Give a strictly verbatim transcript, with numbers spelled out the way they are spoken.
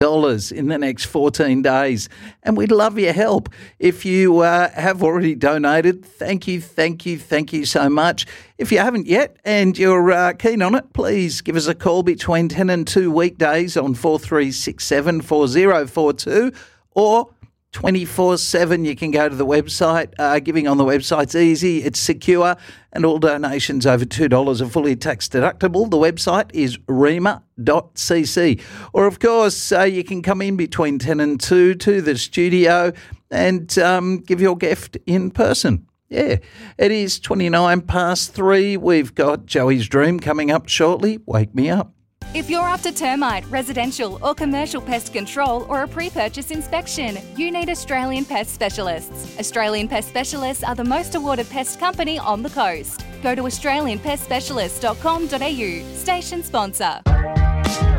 dollars in the next fourteen days, and we'd love your help. If you uh, have already donated, thank you, thank you, thank you so much. If you haven't yet and you're uh, keen on it, please give us a call between ten and two weekdays on four three six seven, four zero four two, or twenty-four seven. You can go to the website. Uh, giving on the website's easy, it's secure, and all donations over two dollars are fully tax deductible. The website is rema dot c c. Or, of course, uh, you can come in between ten and two to the studio and um, give your gift in person. Yeah, it is twenty-nine past three. We've got Joey's Dream coming up shortly. Wake me up. If you're after termite, residential or commercial pest control or a pre-purchase inspection, you need Australian Pest Specialists. Australian Pest Specialists are the most awarded pest company on the coast. Go to australian pest specialists dot com dot a u, station sponsor.